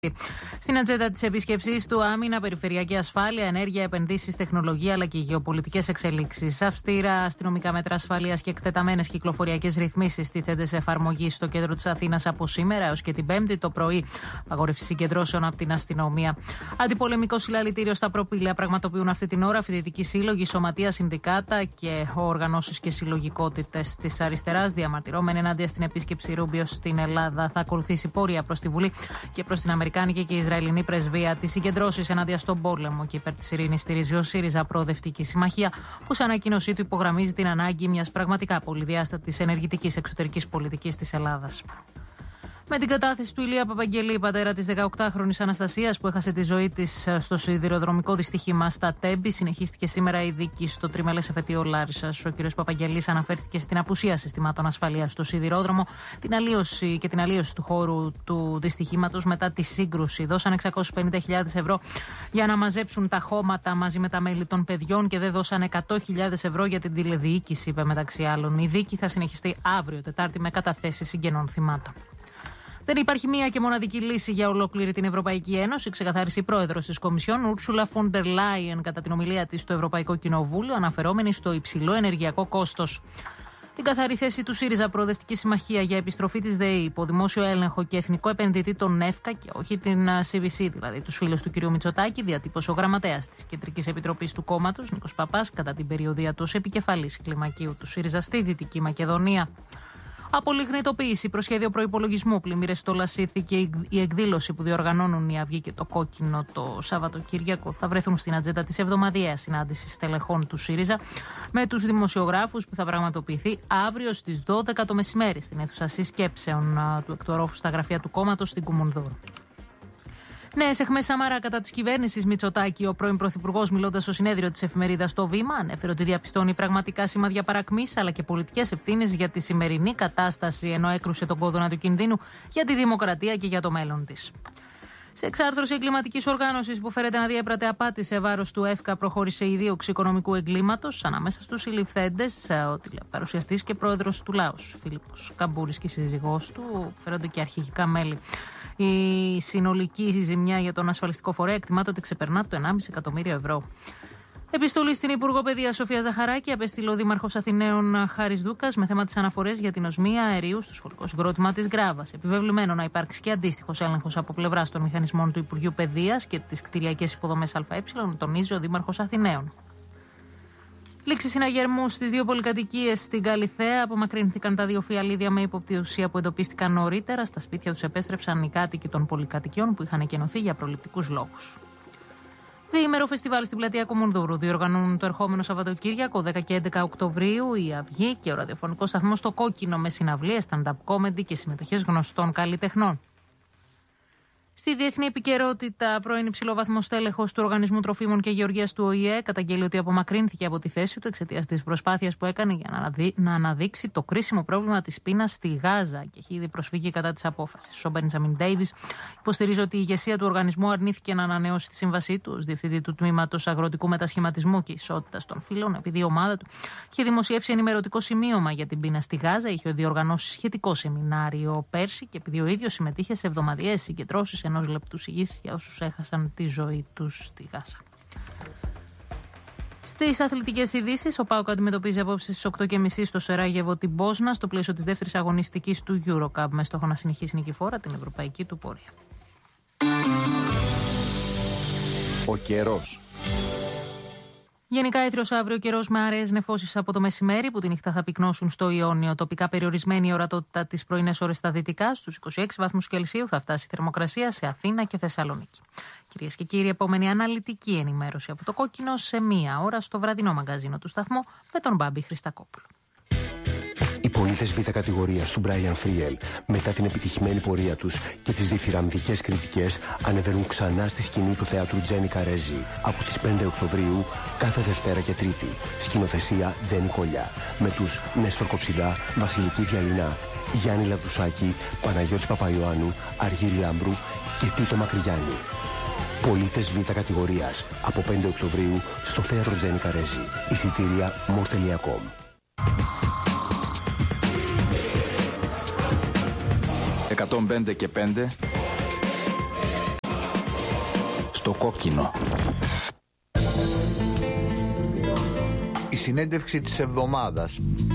Στην ατζέντα της επίσκεψής του, άμυνα, περιφερειακή ασφάλεια, ενέργεια, επενδύσεις, τεχνολογία αλλά και γεωπολιτικές εξελίξεις. Αυστηρά αστυνομικά μέτρα ασφαλείας και εκτεταμένες κυκλοφοριακές ρυθμίσεις τίθενται σε εφαρμογή στο κέντρο της Αθήνας από σήμερα έως και την Πέμπτη το πρωί. Απαγόρευση συγκεντρώσεων από την αστυνομία. Αντιπολεμικό συλλαλητήριο στα προπήλαια πραγματοποιούν αυτή την ώρα φοιτητικοί σύλλογοι, σωματεία, συνδικάτα και οργανώσεις και συλλογικότητες της αριστεράς, διαμαρτυρώμενοι ενάντια στην επίσκεψη Ρούμπιο στην Ελλάδα. Θα ακολουθήσει πορεία προς τη Βουλή και προς την Αμερικάνικη και η Ισραηλινή πρεσβεία. Τις συγκεντρώσεις ενάντια στον πόλεμο και υπέρ της ειρήνης στηρίζει ο ΣΥΡΙΖΑ Προοδευτική Συμμαχία, που σε ανακοίνωσή του υπογραμμίζει την ανάγκη μιας πραγματικά πολυδιάστατης ενεργητικής εξωτερικής πολιτικής της Ελλάδας. Με την κατάθεση του Ηλία Παπαγγελή, πατέρα της 18χρονης Αναστασίας που έχασε τη ζωή της στο σιδηροδρομικό δυστύχημα στα Τέμπη, συνεχίστηκε σήμερα η δίκη στο τριμελές εφετείο Λάρισσας. Ο κ. Παπαγγελής αναφέρθηκε στην απουσία συστημάτων ασφαλείας στο σιδηρόδρομο, την αλλίωση του χώρου του δυστυχήματος μετά τη σύγκρουση. Δώσαν 650.000 ευρώ για να μαζέψουν τα χώματα μαζί με τα μέλη των παιδιών και δεν δώσαν 100.000 ευρώ για την τηλεδιοίκηση, είπε μεταξύ άλλων. Η δίκη θα συνεχιστεί αύριο Τετάρτη με καταθέσεις συγγενών θυμάτων. Δεν υπάρχει μία και μοναδική λύση για ολόκληρη την Ευρωπαϊκή Ένωση, ξεκαθάρισε η πρόεδρος της Κομισιόν, Ούρσουλα φον ντερ Λάιεν, κατά την ομιλία της στο Ευρωπαϊκό Κοινοβούλιο, αναφερόμενη στο υψηλό ενεργειακό κόστος. Την καθαρή θέση του ΣΥΡΙΖΑ Προοδευτική Συμμαχία για επιστροφή της ΔΕΗ υπό δημόσιο έλεγχο και εθνικό επενδυτή των ΕΦΚΑ και όχι την CVC, δηλαδή τους φίλους του κ. Μητσοτάκη, διατύπωσε ο γραμματέας της Κεντρικής Επιτροπής του κόμματος, Νίκος Παπάς, κατά την περιοδία του ως επικεφαλής κλιμακίου του ΣΥΡΙΖΑ στη Δυτική Μακεδονία. Απολιγνητοποίηση, προσχέδιο προϋπολογισμού, πλημμύρες στο Λασίθι και η εκδήλωση που διοργανώνουν η Αυγή και το Κόκκινο το Σαββατοκύριακο θα βρεθούν στην ατζέντα της εβδομαδιαίας συνάντησης στελεχών του ΣΥΡΙΖΑ με τους δημοσιογράφους που θα πραγματοποιηθεί αύριο στις 12 το μεσημέρι στην αίθουσα συσκέψεων του εκτορόφου στα γραφεία του κόμματος στην Κουμουνδούρου. Νέες αιχμές Σαμαρά κατά της κυβέρνησης Μητσοτάκη. Ο πρώην Πρωθυπουργός, μιλώντας στο συνέδριο της εφημερίδας Το Βήμα, ανέφερε ότι διαπιστώνει πραγματικά σημάδια παρακμής αλλά και πολιτικές ευθύνες για τη σημερινή κατάσταση, ενώ έκρουσε τον κόδωνα του κινδύνου για τη δημοκρατία και για το μέλλον της. Σε εξάρθρωση εγκληματικής οργάνωσης που φέρεται να διέπρατε απάτη σε βάρος του ΕΦΚΑ, προχώρησε η δίωξη οικονομικού εγκλήματος. Ανάμεσα στους συλληφθέντες, ο τηλεπαρουσιαστής και πρόεδρος του Λάος, Φίλιππος Καμπούρης, και η σύζυγός του, φέρονται και αρχηγικά μέλη. Η συνολική ζημιά για τον ασφαλιστικό φορέα εκτιμάται ότι ξεπερνά το 1,5 εκατομμύριο ευρώ. Επιστολή στην Υπουργό Παιδείας Σοφία Ζαχαράκη απέστειλε ο Δήμαρχος Αθηναίων Χάρης Δούκας με θέμα τις αναφορές για την οσμία αερίου στο σχολικό συγκρότημα της Γκράβας. Επιβεβλημένο να υπάρξει και αντίστοιχος έλεγχος από πλευράς των μηχανισμών του Υπουργείου Παιδείας και τις κτηριακές υποδομές ΑΕ, τονίζει ο Δήμαρχος Αθηναίων. Λήξη συναγερμού στις δύο πολυκατοικίες στην Καλιθέα. Απομακρύνθηκαν τα δύο φιαλίδια με ύποπτη ουσία που εντοπίστηκαν νωρίτερα. Στα σπίτια τους επέστρεψαν οι κάτοικοι των πολυκατοικιών που είχαν εκενωθεί για προληπτικούς λόγους. Διήμερο φεστιβάλ στην πλατεία Κουμουνδούρου διοργανώνουν το ερχόμενο Σαββατοκύριακο 10 και 11 Οκτωβρίου η Αυγή και ο ραδιοφωνικός σταθμός Το Κόκκινο με συναυλίες, stand-up comedy και συμμετοχές γνωστών καλλιτεχνών. Στη διεθνή επικαιρότητα, πρώην υψηλόβαθμος τέλεχος του Οργανισμού Τροφίμων και Γεωργίας του ΟΗΕ καταγγέλει ότι απομακρύνθηκε από τη θέση του εξαιτίας της προσπάθειας που έκανε για να αναδείξει το κρίσιμο πρόβλημα της πείνας στη Γάζα και έχει ήδη προσφύγει κατά της απόφασης. Ο Μπένζαμιν Ντέιβις υποστηρίζει ότι η ηγεσία του οργανισμού αρνήθηκε να ανανεώσει τη σύμβασή του ως διευθυντή του τμήματος αγροτικού μετασχηματισμού και ισότητας των φύλων, επειδή η ομάδα του είχε δημοσιεύσει ενημερωτικό σημείωμα για την πείνα στη Γάζα, είχε διοργανώσει σχετικό σεμινάριο πέρσι και επειδή ο ίδιος συμμετείχε σε εβδομαδιαίες συγκεντρώσεις ενός λεπτού σιγής για όσους έχασαν τη ζωή τους στη Γάζα. Στις αθλητικές ειδήσεις, ο ΠΑΟΚ αντιμετωπίζει απόψε στις 8.30 στο Σεράγεβο την Μπόσνα στο πλαίσιο της δεύτερης αγωνιστικής του EuroCup με στόχο να συνεχίσει νικηφόρα την ευρωπαϊκή του πορεία. Ο καιρός. Γενικά έθριος αύριο καιρός με άραιες νεφώσεις από το μεσημέρι που τη νύχτα θα πυκνώσουν στο Ιόνιο. Τοπικά περιορισμένη η ορατότητα τις πρωινές ώρες στα δυτικά. Στους 26 βαθμούς Κελσίου θα φτάσει η θερμοκρασία σε Αθήνα και Θεσσαλονίκη. Κυρίες και κύριοι, επόμενη αναλυτική ενημέρωση από το Κόκκινο σε 1 ώρα στο βραδινό μαγκαζίνο του σταθμού με τον Μπάμπη Χριστακόπουλο. Οι πολίτες Β' κατηγορίας του Brian Friel, μετά την επιτυχημένη πορεία τους και τις διθυραμβικές κριτικές, ανεβαίνουν ξανά στη σκηνή του θεάτρου Τζένι Καρέζη από τις 5 Οκτωβρίου, κάθε Δευτέρα και Τρίτη. Σκηνοθεσία Τζένι Κολιά, με τους Νέστορ Κοψιλά, Βασιλική Διαλυνά, Γιάννη Λαδουσάκη, Παναγιώτη Παπαϊωάννου, Αργύρη Λάμπρου και Τίτο Μακρυγιάννη. Πολίτες Β' κατηγορίας από 5 Οκτωβρίου στο θέατρο Τζένι Καρέζη. Εισιτήρια more.com. 105 και 5 στο κόκκινο. Η συνέντευξη της εβδομάδας.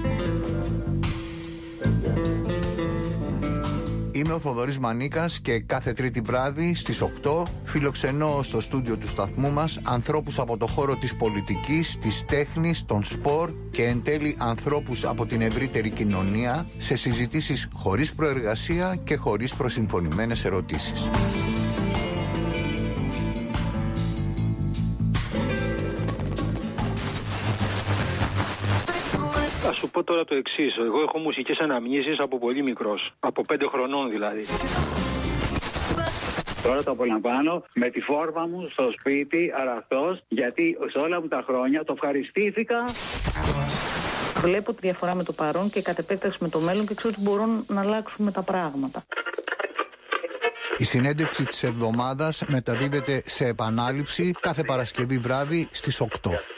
Είμαι ο Θοδωρής Μανίκας και κάθε Τρίτη βράδυ στις 8 φιλοξενώ στο στούντιο του σταθμού μας ανθρώπους από το χώρο της πολιτικής, της τέχνης, των σπορ και εν τέλει ανθρώπους από την ευρύτερη κοινωνία σε συζητήσεις χωρίς προεργασία και χωρίς προσυμφωνημένες ερωτήσεις. Θα σου πω τώρα το εξής. Εγώ έχω μουσικές αναμνήσεις από πολύ μικρός. Από 5 χρονών δηλαδή. Τώρα το απολαμβάνω με τη φόρμα μου στο σπίτι, αραχτός, γιατί σε όλα μου τα χρόνια το ευχαριστήθηκα. Βλέπω τη διαφορά με το παρόν και κατ' επέκταση με το μέλλον και ξέρω ότι μπορούν να αλλάξουμε τα πράγματα. Η συνέντευξη της εβδομάδας μεταδίδεται σε επανάληψη κάθε Παρασκευή βράδυ στις 8.